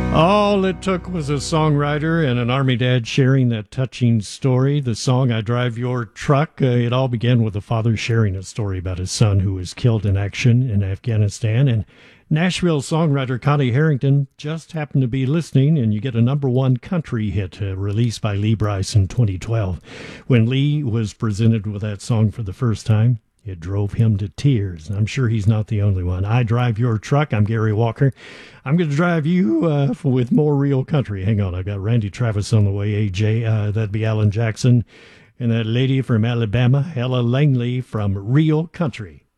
All it took was a songwriter and an Army dad sharing that touching story. The song, I Drive Your Truck, it all began with a father sharing a story about his son who was killed in action in Afghanistan. And Nashville songwriter Connie Harrington just happened to be listening, and you get a #1 country hit released by Lee Brice in 2012. When Lee was presented with that song for the first time, it drove him to tears. I'm sure he's not the only one. I Drive Your Truck. I'm Gary Walker. I'm going to drive you with more real country. Hang on, I've got Randy Travis on the way. AJ, that'd be Alan Jackson. And that lady from Alabama, Ella Langley from Real Country.